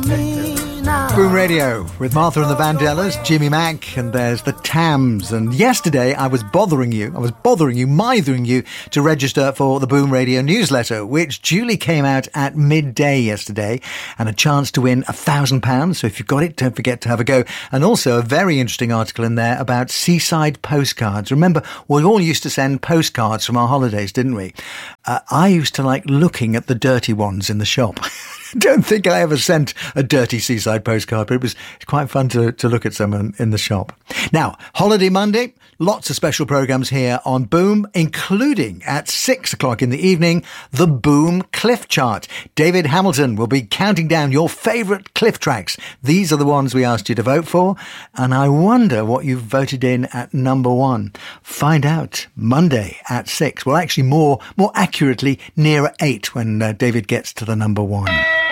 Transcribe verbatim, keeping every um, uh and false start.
Boom Radio with Martha and the Vandellas, Jimmy Mack, and there's the Tams. And yesterday I was bothering you, I was bothering you, mithering you to register for the Boom Radio newsletter, which duly came out at midday yesterday, and a chance to win a thousand pounds. So if you've got it, don't forget to have a go. And also a very interesting article in there about seaside postcards. Remember, we all used to send postcards from our holidays, didn't we? Uh, I used to like looking at the dirty ones in the shop. Don't think I ever sent a dirty seaside postcard, but it was quite fun to, to look at someone in the shop. Now, Holiday Monday, lots of special programmes here on Boom, including at six o'clock in the evening, the Boom Cliff Chart. David Hamilton will be counting down your favourite cliff tracks. These are the ones we asked you to vote for, and I wonder what you've voted in at number one. Find out Monday at six. Well, actually more, more accurately, nearer eight when uh, David gets to the number one.